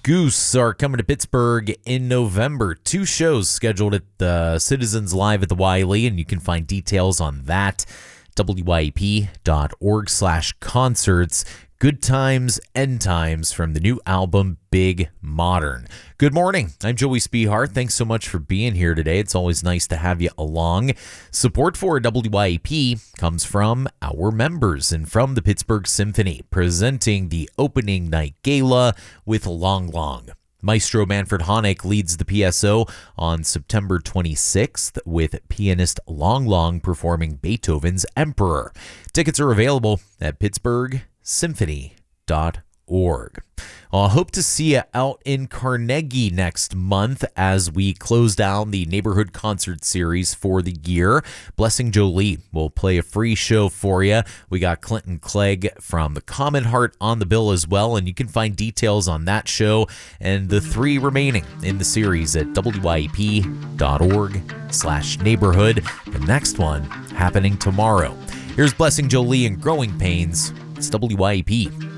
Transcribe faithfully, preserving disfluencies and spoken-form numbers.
Goose are coming to Pittsburgh in November. Two shows scheduled at the Citizens Live at the Wiley, and you can find details on that. W Y E P dot org slash concerts. Good Times, End Times from the new album Big Modern. Good morning. I'm Joey Spehar. Thanks so much for being here today. It's always nice to have you along. Support for W Y E P comes from our members and from the Pittsburgh Symphony, presenting the opening night gala with Long Long. Maestro Manfred Honeck leads the P S O on September twenty-sixth with pianist Long Long performing Beethoven's Emperor. Tickets are available at Pittsburgh Symphony dot org. I hope to see you out in Carnegie next month as we close down the neighborhood concert series for the year. Blessing Jolie will play a free show for you. We got Clinton Clegg from the Common Heart on the bill as well, and you can find details on that show and the three remaining in the series at W Y E P dot org slash neighborhood. The next one happening tomorrow. Here's Blessing Jolie and Growing Pains. It's W Y E P.